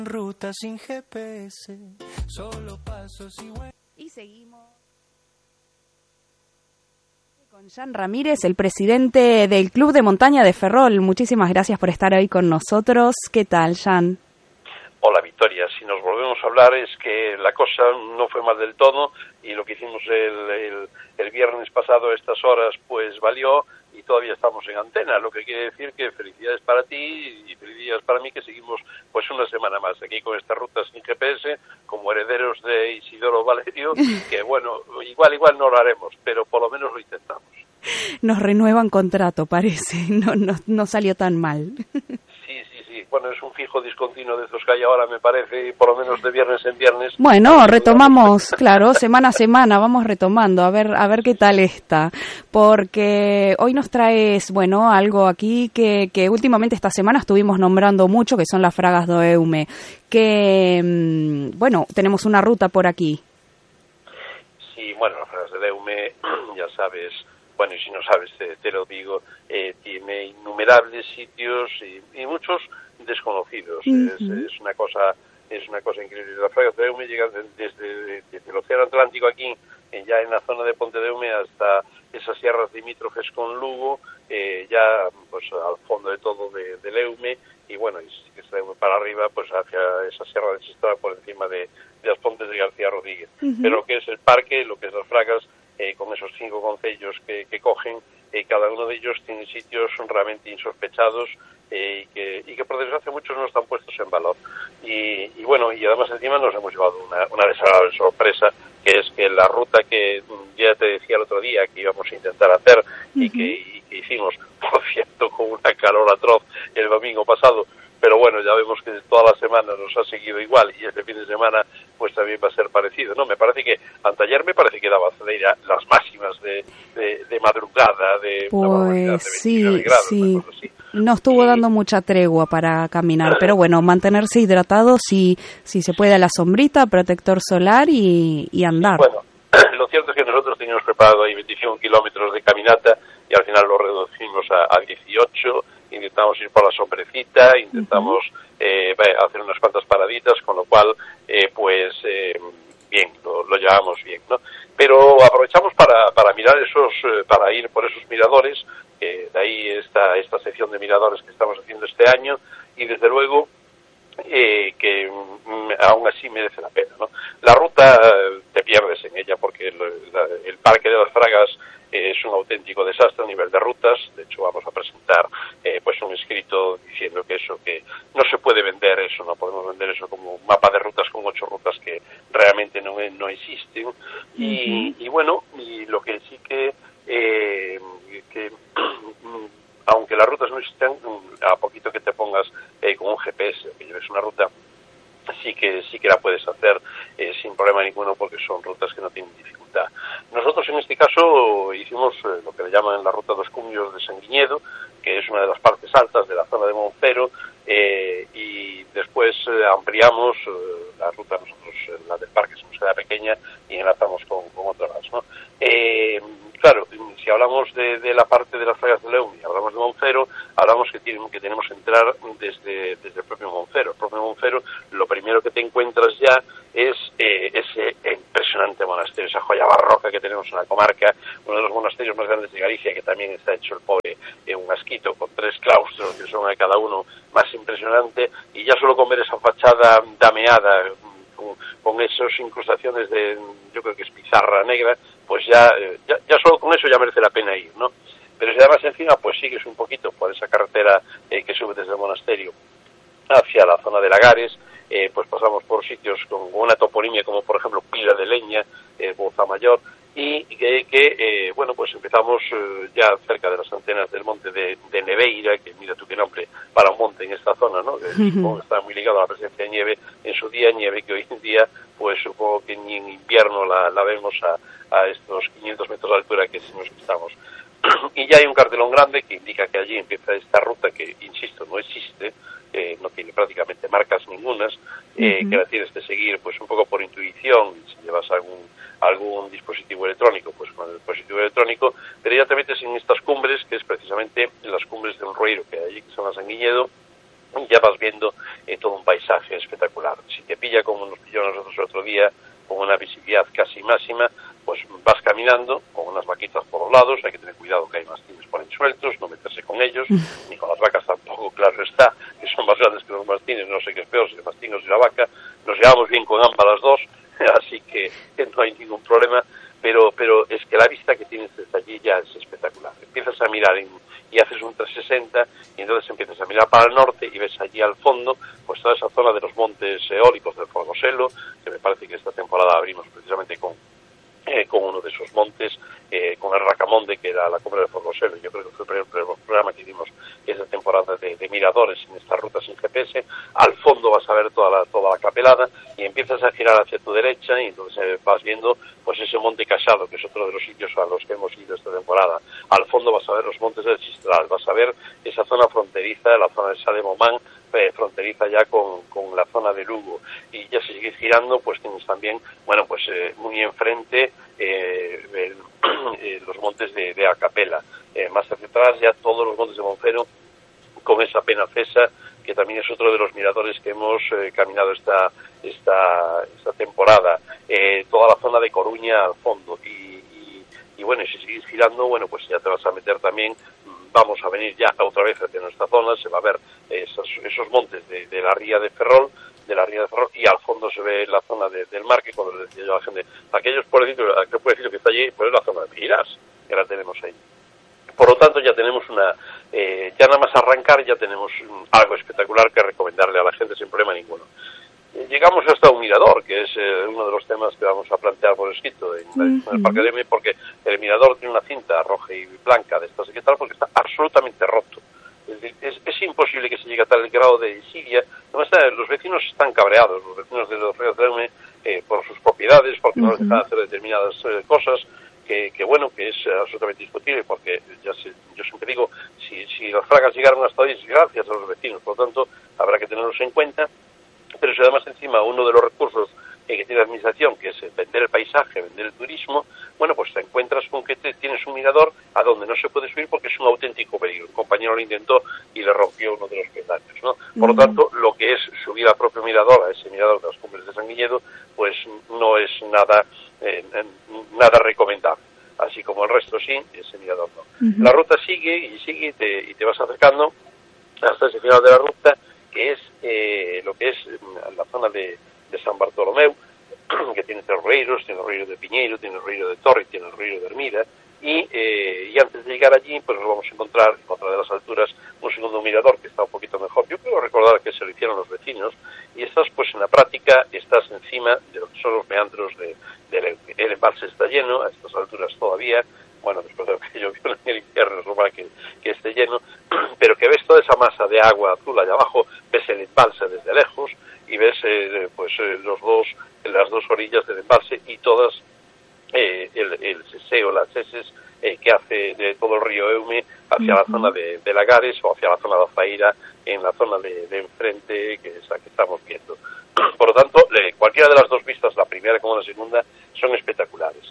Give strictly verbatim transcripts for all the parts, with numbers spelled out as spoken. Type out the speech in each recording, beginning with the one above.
Ruta sin G P S, solo pasos y huellas. Y seguimos con Jan Ramírez, el presidente del Club de Montaña de Ferrol. Muchísimas gracias por estar hoy con nosotros. ¿Qué tal, Jan? Hola, Victoria. Si nos volvemos a hablar es que la cosa no fue mal del todo y lo que hicimos el, el, el viernes pasado a estas horas pues valió y todavía estamos en antena, lo que quiere decir que felicidades para ti y felicidades para mí que seguimos pues una semana más aquí con esta ruta sin G P S como herederos de Isidoro Valerio, que bueno, igual igual no lo haremos, pero por lo menos lo intentamos. Nos renuevan contrato, parece, no, no, no salió tan mal. Bueno, es un fijo discontinuo de esos que hay ahora, me parece, y por lo menos de viernes en viernes. Bueno, retomamos, claro, semana a semana, vamos retomando, a ver a ver qué tal está, porque hoy nos traes, bueno, algo aquí que, que últimamente esta semana estuvimos nombrando mucho, que son las Fragas do Eume, que, bueno, tenemos una ruta por aquí. Sí, bueno, las Fragas do Eume, ya sabes... Bueno, y si no sabes, te, te lo digo, eh, tiene innumerables sitios y, y muchos desconocidos. Uh-huh. es, es una cosa es una cosa increíble. Las Fragas do Eume llegan desde, desde el Océano Atlántico aquí, eh, ya en la zona de Pontedeume, hasta esas sierras limítrofes con Lugo, eh, ya pues al fondo de todo de, del Eume, y bueno, y si que se para arriba, pues hacia esa sierra de Sistra por encima de, de las Pontes de García Rodríguez. Uh-huh. Pero lo que es el parque, lo que es las Fragas, Eh, con esos cinco concellos que, que cogen, eh, cada uno de ellos tiene sitios realmente insospechados eh, y, que, y que por desgracia muchos no están puestos en valor. Y, y bueno, y además encima nos hemos llevado una, una desagradable sorpresa, que es que la ruta que ya te decía el otro día que íbamos a intentar hacer uh-huh. y, que, y que hicimos, por cierto, con una calor atroz el domingo pasado, pero bueno, ya vemos que toda la semana nos ha seguido igual y este fin de semana pues también va a ser parecido, ¿no? Me parece que anteayer me parece que daba las máximas de, de, de madrugada, de pues una de sí, grados, sí. No estuvo y... dando mucha tregua para caminar, pero bueno, mantenerse hidratado si, si se puede a la sombrita, protector solar y, y andar. Sí, bueno, lo cierto es que nosotros teníamos preparado ahí veinticinco kilómetros de caminata y al final lo reducimos a, a dieciocho. Intentamos ir por la sombrecita, intentamos uh-huh. eh, hacer unas cuantas paraditas, con lo cual, eh, pues, eh, bien, lo, lo llevamos bien, ¿no? Pero aprovechamos para, para mirar esos, eh, para ir por esos miradores, eh, de ahí esta, esta sección de miradores que estamos haciendo este año, y desde luego, eh, que mm, aún así merece la pena, ¿no? La ruta eh, te pierdes en ella porque el, la, el Parque de las Fragas es un auténtico desastre a nivel de rutas. De hecho vamos a presentar eh, pues un escrito diciendo que eso, que no se puede vender eso, no podemos vender eso como un mapa de rutas con ocho rutas que realmente no, no existen. Uh-huh. y, y bueno, y lo que sí que, eh, que aunque las rutas no existen, a poquito que te pongas eh, con un G P S, que lleves una ruta, sí que sí que la puedes hacer eh, sin problema ninguno porque son rutas que no tienen dificultad. Nosotros en este caso hicimos eh, lo que le llaman la ruta dos Cumbios de Sanguiñedo, que es una de las partes altas de la zona de Monfero, eh, y después eh, ampliamos eh, la ruta, nosotros eh, la del parque se nos queda pequeña y enlazamos con, con otras, ¿no? Eh, claro, si hablamos de, de la parte de las Fragas do Eume y hablamos de Monfero, hablamos que, tienen, que tenemos que entrar desde, desde el propio Monfero. El propio Monfero, lo primero que te encuentras ya es eh, ese impresionante monasterio, esa joya barroca que tenemos en la comarca, uno de los monasterios más grandes de Galicia, que también está hecho el pobre en un asquito, con tres claustros que son a cada uno más impresionante, y ya solo con ver esa fachada dameada, con, con esas incrustaciones de, yo creo que es pizarra negra, pues ya, ya, ya solo con eso ya merece la pena ir, ¿no? Pero si además encima pues sigues un poquito por esa carretera eh, que sube desde el monasterio hacia la zona de Lagares, eh, pues pasamos por sitios con una toponimia como por ejemplo Pila de Leña, eh, Boza Mayor, y que, que eh, bueno, pues empezamos eh, ya cerca de las antenas del monte de, de Neveira, que mira tú qué nombre para un monte en esta zona, ¿no? Que supongo que está muy ligado a la presencia de nieve, en su día nieve que hoy en día, pues supongo que ni en invierno la, la vemos a, a estos quinientos metros de altura que nos estamos. Y ya hay un cartelón grande que indica que allí empieza esta ruta que, insisto, no existe, eh, no tiene prácticamente marcas ningunas, eh, uh-huh. que la tienes que seguir pues un poco por intuición, si llevas algún algún dispositivo electrónico, pues con el dispositivo electrónico, pero ya te metes en estas cumbres, que es precisamente en las cumbres del Roiro que hay allí, que son la Sanguiñedo, y ya vas viendo eh, todo un paisaje espectacular. espectacular. Si te pilla como nos pilló a nosotros el otro día, con una visibilidad casi máxima, pues vas caminando con unas vaquitas por los lados, hay que tener cuidado que hay mastines por ahí sueltos, no meterse con ellos, ni con las vacas tampoco, claro está, que son más grandes que los mastines, no sé qué es peor, si el mastín o si la vaca, nos llevamos bien con ambas las dos, así que no hay ningún problema, pero pero es que la vista que tienes desde allí ya es espectacular. Empiezas a mirar en, y haces un trescientos sesenta y entonces empiezas a mirar para el norte y ves allí al fondo pues toda esa zona de los montes eólicos del Folgoselo, que me parece que esta temporada abrimos precisamente con Eh, con uno de esos montes, eh, con el Racamonde, que era la cumbre del Folgoselo. Yo creo que fue el primer programa que hicimos esa temporada de, de miradores en estas rutas sin G P S. Al fondo vas a ver toda la, toda la capelada y empiezas a girar hacia tu derecha y entonces eh, vas viendo pues ese monte Casado, que es otro de los sitios a los que hemos ido esta temporada. Al fondo vas a ver los montes del Chistral, vas a ver esa zona fronteriza, la zona de Sade-Momán, eh, fronteriza ya con, con la zona de Lugo. Y ya si sigues girando, pues tienes también, bueno, pues eh, muy enfrente eh, el, eh, los montes de, de Acapela. Eh, más hacia atrás ya todos los montes de Monfero, con esa pena cesa, que también es otro de los miradores que hemos eh, caminado esta esta esta temporada. Eh, toda la zona de Coruña al fondo. Y, y, y bueno, si sigues girando, bueno, pues ya te vas a meter también, vamos a venir ya otra vez hacia nuestra zona, se va a ver esos, esos montes de, de la ría de Ferrol, de la ría de Ferrol, y al fondo se ve la zona de, del mar, que cuando les decía yo a la gente, aquellos pueblecitos, aquel pueblecito que está allí, pues es la zona de Piras, que la tenemos ahí. Por lo tanto, ya tenemos una, eh, ya nada más arrancar, ya tenemos um, algo espectacular que recomendarle a la gente sin problema ninguno. Eh, llegamos hasta un mirador, que es eh, uno de los temas que vamos a plantear por escrito en, uh-huh. en el Parque de Emi, porque el mirador tiene una cinta roja y blanca de estas y qué tal, porque está absolutamente roto. Es, es, es imposible que se llegue a tal grado de desidia. Además, los vecinos están cabreados, los vecinos de los Ríos de Eume, eh, por sus propiedades, porque uh-huh. no les dejan hacer determinadas eh, cosas, que, que bueno, que es absolutamente discutible, porque ya se, yo siempre digo, si, si las fragas llegaron hasta hoy es gracias a los vecinos, por lo tanto, habrá que tenerlos en cuenta. Pero si además encima uno de los recursos eh, que tiene la administración, que es vender el paisaje, vender el turismo, bueno, pues te encuentras con que te, tienes un mirador a donde no se puede subir porque es un auténtico peligro. Un compañero lo intentó y le rompió uno de los peldaños, ¿no? Por lo tanto, lo que es subir al propio mirador, a ese mirador de las cumbres de San Guilledo, pues no es nada, eh, nada recomendable. Así como el resto sí, ese mirador no. Uh-huh. La ruta sigue y sigue y te, y te vas acercando hasta ese final de la ruta, que es eh, lo que es la zona de, de San Bartolomeu, que tiene tres ríos, tiene el río de Piñeiro, tiene el río de Torre, tiene el río de Hermida, y, eh, y antes de llegar allí, pues nos vamos a encontrar, en otra de las alturas, un segundo mirador que está un poquito mejor. Yo creo recordar que se lo hicieron los vecinos, y estás, pues en la práctica, estás encima de lo que son los meandros de, de el embalse está lleno, a estas alturas todavía, bueno, después de lo que llovió en el invierno es normal que, que esté lleno, pero que ves toda esa masa de agua azul allá abajo, ves el embalse desde lejos y ves eh, pues eh, los dos, las dos orillas del embalse y todas eh, el, el seseo, las heces eh, que hace de todo el río Eume hacia uh-huh. la zona de, de Lagares o hacia la zona de Azaira, en la zona de, de enfrente, que es la que estamos viendo. Por lo tanto, le, cualquiera de las dos vistas, la primera como la segunda, son espectaculares.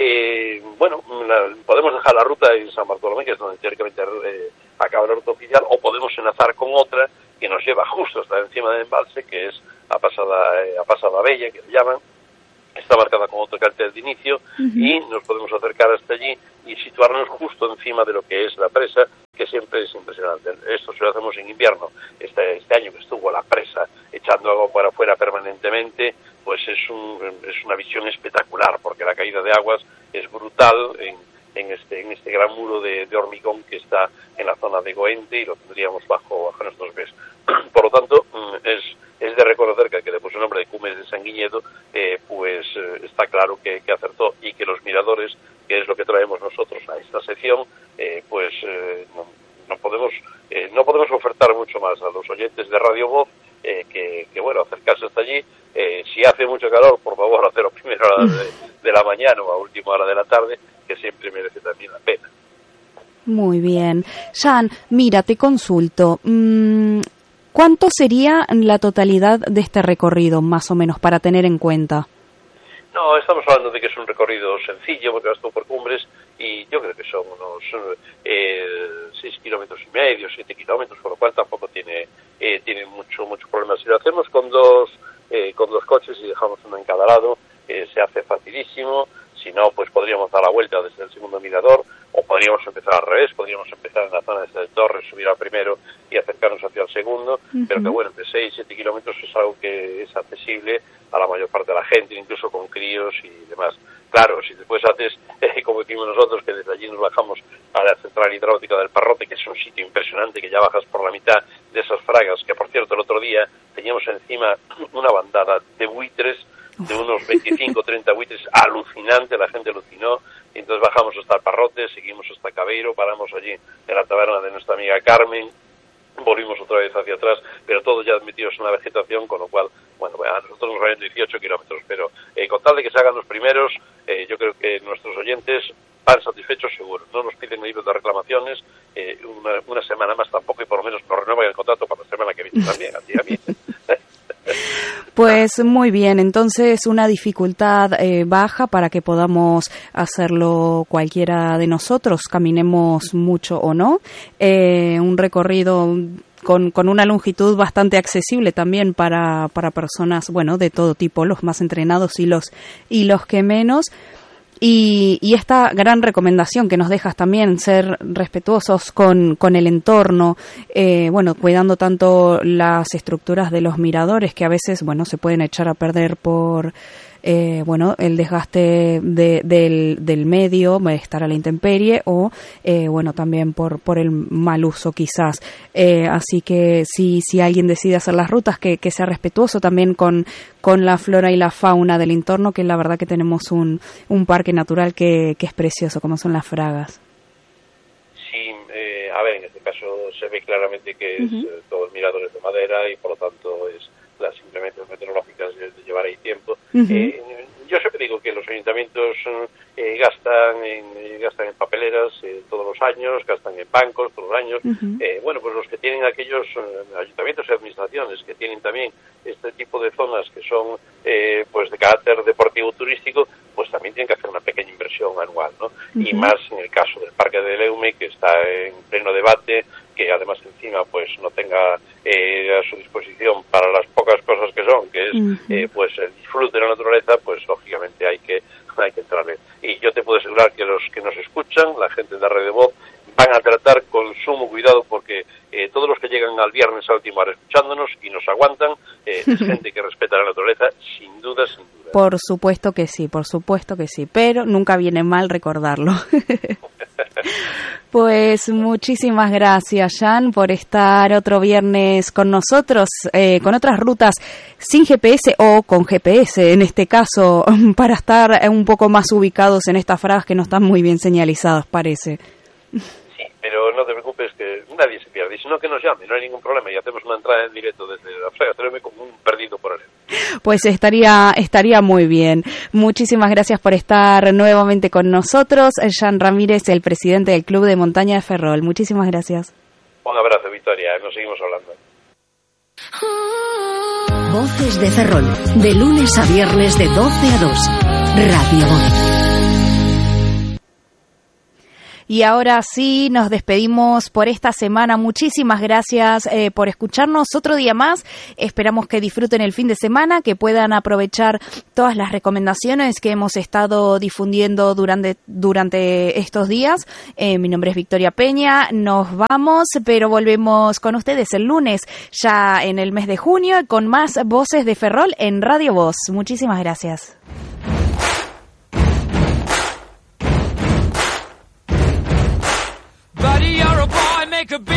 Eh, bueno, la, podemos dejar la ruta en San Bartolomé, que es donde teóricamente eh, acaba la ruta oficial, o podemos enlazar con otra que nos lleva justo hasta encima del embalse, que es a Pasada, eh, a Pasada Bella, que le llaman. Está marcada con otro cartel de inicio uh-huh. y nos podemos acercar hasta allí y situarnos justo encima de lo que es la presa, que siempre es impresionante. Esto se lo hacemos en invierno. Este, este año que estuvo la presa echando agua para afuera permanentemente, pues es, un, es una visión espectacular, porque la caída de aguas es brutal en, en, este, en este gran muro de, de hormigón que está en la zona de Goente y lo tendríamos bajo, bajo nuestros pies. Por lo tanto, es, es de reconocer que el que le puso el nombre de Cumbres de San Guilledo, eh, pues eh, está claro que, que acertó, y que los miradores, que es lo que traemos nosotros a esta sección, eh, pues eh, no, no podemos eh, no podemos ofertar mucho más a los oyentes de Radio Voz, eh, que, que bueno, acercarse hasta allí. Eh, si hace mucho calor, por favor, hacerlo a primera hora de, de la mañana o a última hora de la tarde, que siempre merece también la pena. Muy bien. Jan, mira, te consulto. Mm, ¿Cuánto sería la totalidad de este recorrido, más o menos, para tener en cuenta? No, estamos hablando de que es un recorrido sencillo, porque vas tú por cumbres, y yo creo que son unos eh, seis kilómetros y medio, siete kilómetros, por lo cual tampoco tiene eh, tiene mucho mucho problema. Si lo hacemos con dos eh, con dos coches y dejamos uno en cada lado, eh, se hace facilísimo. Si no, pues podríamos dar la vuelta desde el segundo mirador, o podríamos empezar al revés, podríamos empezar en la zona de Torres, subir al primero y acercarnos hacia el segundo, uh-huh. pero que bueno, de seis, siete kilómetros es algo que es accesible a la mayor parte de la gente, incluso con críos y demás. Claro, si después haces, eh, como decimos nosotros, que desde allí nos bajamos a la central hidráulica del Parrote, que es un sitio impresionante, que ya bajas por la mitad de esas fragas, que por cierto el otro día teníamos encima una bandada de buitres, de unos veinticinco o treinta buitres, alucinante, la gente alucinó, y entonces bajamos hasta el Parrote, seguimos hasta Cabeiro, paramos allí en la taberna de nuestra amiga Carmen, volvimos otra vez hacia atrás, pero todos ya metidos en la vegetación, con lo cual, bueno, a nosotros nos salen dieciocho kilómetros, pero eh, con tal de que se hagan los primeros, eh, yo creo que nuestros oyentes van satisfechos seguro, no nos piden libros de reclamaciones, eh, una, una semana más tampoco, y por lo menos nos renuevan el contrato para la semana que viene también, a ti y a mí. Pues muy bien, entonces una dificultad eh, baja para que podamos hacerlo cualquiera de nosotros, caminemos mucho o no, eh, un recorrido con, con una longitud bastante accesible también para, para personas, bueno, de todo tipo, los más entrenados y los, y los que menos. Y, y esta gran recomendación que nos dejas también, ser respetuosos con, con el entorno, eh, bueno, cuidando tanto las estructuras de los miradores que a veces, bueno, se pueden echar a perder por, eh, bueno, el desgaste de, del, del medio, estar a la intemperie o, eh, bueno, también por, por el mal uso quizás. Eh, así que si, si alguien decide hacer las rutas, que, que sea respetuoso también con, con la flora y la fauna del entorno, que la verdad que tenemos un, un parque natural que, que es precioso, como son las fragas. Sí, eh, a ver, en este caso se ve claramente que uh-huh. es eh, todo el mirador es de madera y por lo tanto es las implementos meteorológicas de, de llevar ahí tiempo. Uh-huh. Eh, yo siempre digo que los ayuntamientos eh, gastan en eh, gastan en papeleras eh, todos los años, gastan en bancos todos los años. Uh-huh. Eh, bueno, pues los que tienen aquellos eh, ayuntamientos y administraciones que tienen también este tipo de zonas que son eh, pues de carácter deportivo turístico, pues también tienen que hacer una pequeña inversión anual, ¿no? Uh-huh. Y más en el caso del Parque de Leume, que está en pleno debate, que además encima pues no tenga eh, a su disposición para las pocas cosas que son, que es uh-huh. eh, pues el disfrute de la naturaleza, pues lógicamente hay que hay que entrarle. Y yo te puedo asegurar que los que nos escuchan, la gente de la red de voz, van a tratar con sumo cuidado, porque eh, todos los que llegan al viernes al último hora escuchándonos y nos aguantan, eh, es gente que respeta la naturaleza, sin duda, sin duda. Por supuesto que sí, por supuesto que sí, pero nunca viene mal recordarlo. Pues muchísimas gracias, Jan, por estar otro viernes con nosotros, eh, con otras rutas sin G P S o con G P S, en este caso, para estar un poco más ubicados en estas fragas que no están muy bien señalizadas, parece. Sí, pero no te preocupes, que nadie se pierde, sino que nos llame, no hay ningún problema, y hacemos una entrada en directo desde la fraga, hacerme como un perdido por él. Pues estaría estaría muy bien. Muchísimas gracias por estar nuevamente con nosotros, Jan Ramírez, el presidente del Club de Montaña de Ferrol. Muchísimas gracias. Un abrazo, Victoria, nos seguimos hablando. Voces de Ferrol, de lunes a viernes de doce a dos. Radio Voz. Y ahora sí, nos despedimos por esta semana. Muchísimas gracias eh, por escucharnos otro día más. Esperamos que disfruten el fin de semana, que puedan aprovechar todas las recomendaciones que hemos estado difundiendo durante, durante estos días. Eh, mi nombre es Victoria Peña. Nos vamos, pero volvemos con ustedes el lunes, ya en el mes de junio, con más Voces de Ferrol en Radio Voz. Muchísimas gracias. Buddy, you're a boy, make a big